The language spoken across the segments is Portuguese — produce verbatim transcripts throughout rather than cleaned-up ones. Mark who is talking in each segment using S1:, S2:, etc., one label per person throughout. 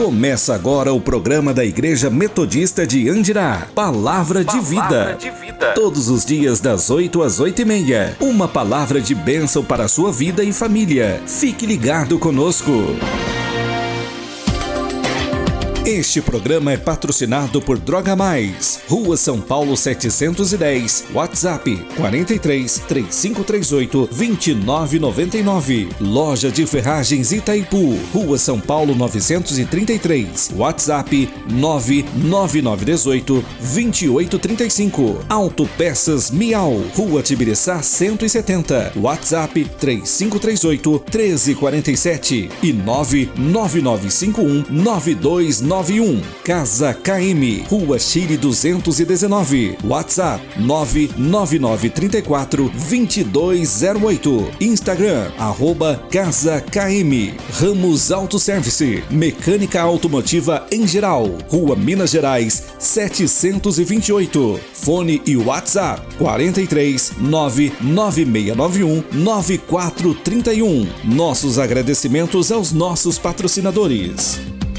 S1: Começa agora o programa da Igreja Metodista de Andirá, Palavra de Vida. de Vida. Todos os dias das oito às oito e meia. Uma palavra de bênção para a sua vida e família. Fique ligado conosco. Este programa é patrocinado por Droga Mais, Rua São Paulo setecentos e dez, WhatsApp quarenta e três, trinta e cinco trinta e oito, vinte e nove noventa e nove. Loja de Ferragens Itaipu, Rua São Paulo novecentos e trinta e três, WhatsApp nove nove nove um oito, vinte e oito trinta e cinco. Autopeças Miau, Rua Tibiriçá cento e setenta, WhatsApp três cinco três oito, um três quatro sete e nove nove nove cinco um, nove dois nove um. Casa K M, Rua Chile duzentos e dezenove, WhatsApp nove nove nove três quatro, dois dois zero oito. Instagram, arroba Casa K M. Ramos Autoservice, mecânica automotiva em geral, Rua Minas Gerais setecentos e vinte e oito. Fone e WhatsApp quarenta e três, nove nove seis nove um, nove quatro três um. Nossos agradecimentos aos nossos patrocinadores.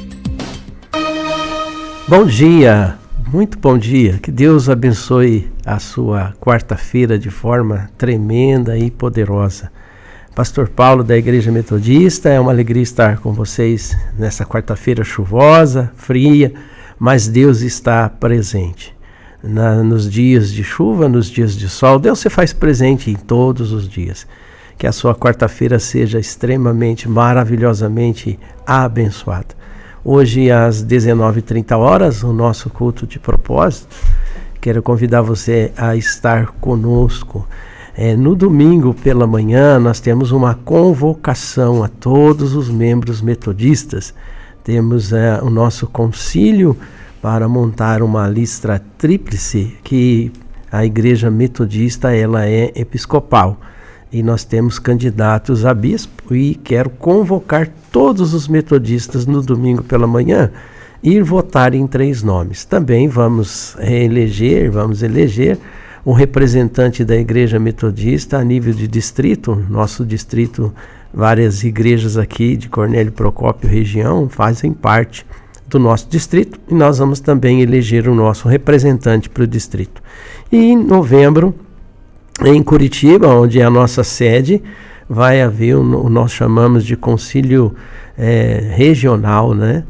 S2: Bom dia, muito bom dia, que Deus abençoe a sua quarta-feira de forma tremenda e poderosa. Pastor Paulo da Igreja Metodista, é uma alegria estar com vocês nessa quarta-feira chuvosa, fria, mas Deus está presente. Na, nos dias de chuva, nos dias de sol, Deus se faz presente em todos os dias. Que a sua quarta-feira seja extremamente, maravilhosamente abençoada. Hoje, às dezenove e trinta horas, o nosso culto de propósito. Quero convidar você a estar conosco. É, no domingo pela manhã, nós temos uma convocação a todos os membros metodistas. Temos é, o nosso concílio para montar uma lista tríplice, que a Igreja Metodista ela é episcopal. E nós temos candidatos a bispo e quero convocar todos os metodistas no domingo pela manhã ir votar em três nomes. Também vamos reeleger, vamos eleger um representante da Igreja Metodista a nível de distrito. Nosso distrito, várias igrejas aqui de Cornélio Procópio região fazem parte do nosso distrito e nós vamos também eleger o nosso representante para o distrito. E em novembro, em Curitiba, onde é a nossa sede, vai haver o que nós chamamos de concílio é, regional, né?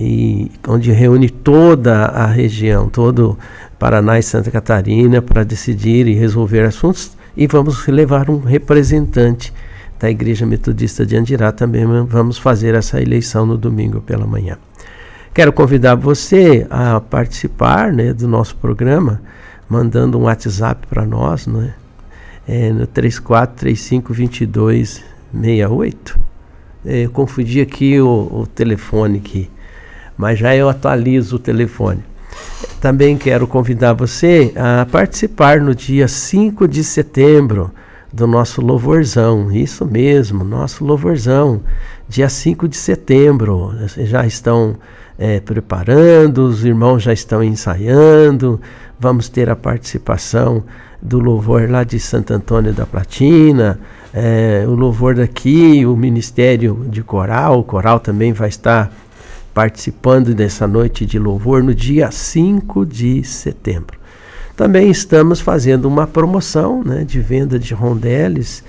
S2: E onde reúne toda a região, todo Paraná e Santa Catarina, para decidir e resolver assuntos. E vamos levar um representante da Igreja Metodista de Andirá. Também vamos fazer essa eleição no domingo pela manhã. Quero convidar você a participar, né, do nosso programa, mandando um WhatsApp para nós, né? É, no três quatro três cinco, dois dois seis oito. É, eu confundi aqui o, o telefone aqui, mas já eu atualizo o telefone. Também quero convidar você a participar no dia cinco de setembro do nosso louvorzão. Isso mesmo, nosso louvorzão, dia cinco de setembro. Já estão é, preparando, os irmãos já estão ensaiando. Vamos ter a participação do louvor lá de Santo Antônio da Platina, é, o louvor daqui, o Ministério de Coral, o Coral também vai estar participando dessa noite de louvor no dia cinco de setembro. Também estamos fazendo uma promoção, né, de venda de rondeles,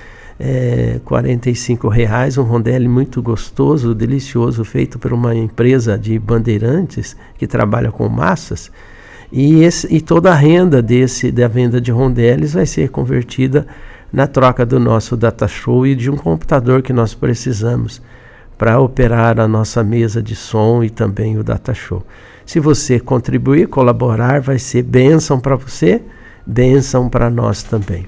S2: é, quarenta e cinco reais, um rondele muito gostoso, delicioso, feito por uma empresa de bandeirantes que trabalha com massas. E, esse, e toda a renda desse, da venda de rondeles vai ser convertida na troca do nosso data show e de um computador que nós precisamos para operar a nossa mesa de som e também o data show. Se você contribuir, colaborar, vai ser bênção para você, bênção para nós também.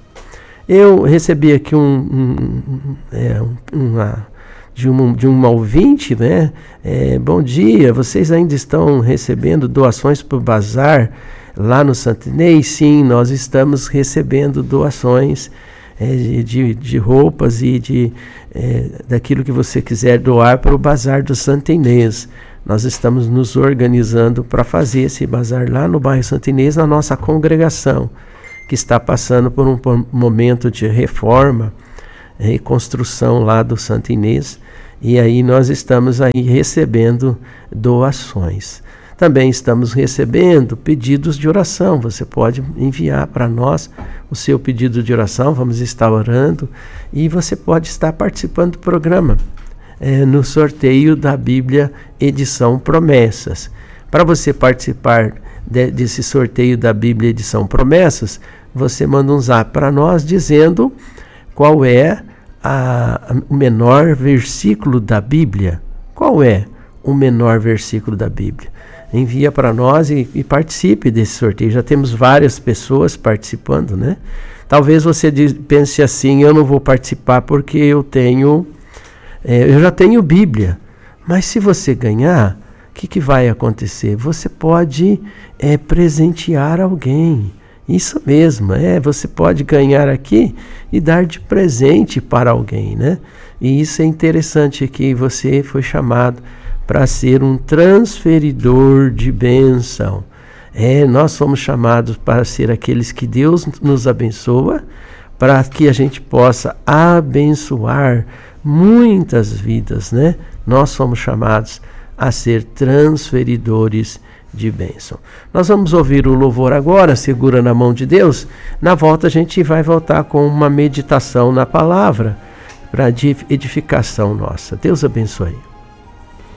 S2: Eu recebi aqui um, um, é, uma... De uma, de uma ouvinte, né? É, bom dia, vocês ainda estão recebendo doações para o bazar lá no Santo Inês? Sim, nós estamos recebendo doações é, de, de roupas e de, é, daquilo que você quiser doar para o bazar do Santo Inês. Nós estamos nos organizando para fazer esse bazar lá no bairro Santo Inês, na nossa congregação, que está passando por um por momento de reforma, reconstrução lá do Santo Inês, E aí nós estamos aí recebendo doações. Também estamos recebendo pedidos de oração. Você pode enviar para nós o seu pedido de oração, vamos estar orando, e você pode estar participando do programa é, no sorteio da Bíblia edição Promessas. Para você participar de, desse sorteio da Bíblia edição Promessas, você manda um zap para nós dizendo qual é a, a, o menor versículo da Bíblia. Qual é o menor versículo da Bíblia? Envia para nós e, e participe desse sorteio. Já temos várias pessoas participando, né? Talvez você diz, pense assim, eu não vou participar porque eu tenho, é, eu já tenho Bíblia. Mas se você ganhar, o que, que vai acontecer? Você pode é, presentear alguém. Isso mesmo, é, você pode ganhar aqui e dar de presente para alguém, né? E isso é interessante, que você foi chamado para ser um transferidor de bênção. É, nós somos chamados para ser aqueles que Deus nos abençoa, para que a gente possa abençoar muitas vidas, né? Nós somos chamados a ser transferidores de bênção. Nós vamos ouvir o louvor agora, segura na mão de Deus. Na volta a gente vai voltar com uma meditação na palavra, para edificação nossa. Deus abençoe.